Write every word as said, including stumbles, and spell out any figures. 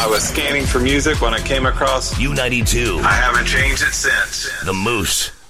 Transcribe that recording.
I was scanning for music when I came across U ninety-two. I haven't changed it since. The Moose.